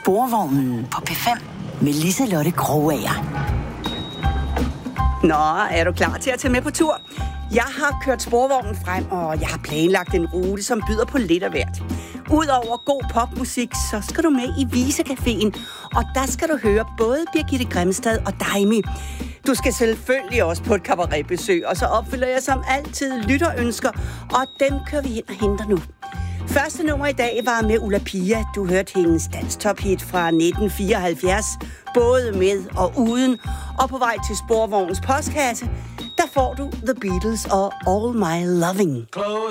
Sporvognen på P5 med Liselotte Krogager. Nå, er du klar til at tage med på tur? Jeg har kørt sporvognen frem, og jeg har planlagt en rute, som byder på lidt af hvert. Udover god popmusik, så skal du med i Visecaféen, og der skal du høre både Birgitte Grimstad og Daimi. Du skal selvfølgelig også på et cabaretbesøg, og så opfylder jeg som altid lytterønsker, og dem kører vi hen og henter nu. Første nummer i dag var med Ulla Pia. Du hørte hendes danstophit fra 1974, både med og uden. Og på vej til sporvognens postkasse, der får du The Beatles og All My Loving. Close